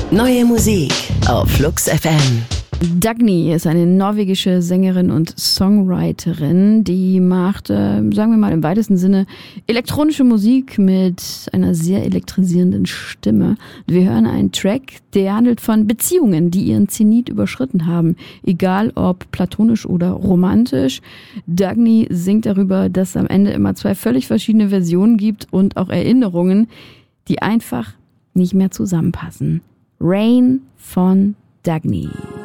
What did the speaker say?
Neue Musik auf Flux FM. Dagny ist eine norwegische Sängerin und Songwriterin, die macht, sagen wir mal im weitesten Sinne, elektronische Musik mit einer sehr elektrisierenden Stimme. Wir hören einen Track, der handelt von Beziehungen, die ihren Zenit überschritten haben, egal ob platonisch oder romantisch. Dagny singt darüber, dass es am Ende immer zwei völlig verschiedene Versionen gibt und auch Erinnerungen, die einfach nicht mehr zusammenpassen. Rain von Dagny.